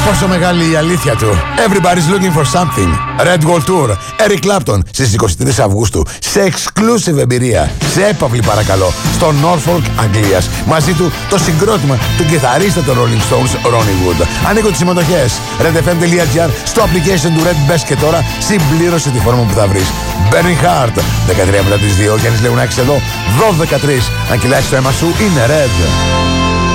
Πόσο μεγάλη η αλήθεια του. Everybody's looking for something. Red Wall Tour. Eric Clapton στις 23 Αυγούστου. Σε exclusive εμπειρία. Σε έπαυλη παρακαλώ. Στο Norfolk Αγγλίας. Μαζί του το συγκρότημα του κιθαρίστα των Rolling Stones, Ronnie Wood. Ανοίγω τις συμμετοχές. redfm.gr. Στο application του Red. Μπες και τώρα συμπλήρωσε τη φόρμα που θα βρεις. Burning Heart. 13 μετά τις 2. Γιάννης Λεωνάκης εδώ. 12-13. Αν κυλάει το αίμα σου είναι Red.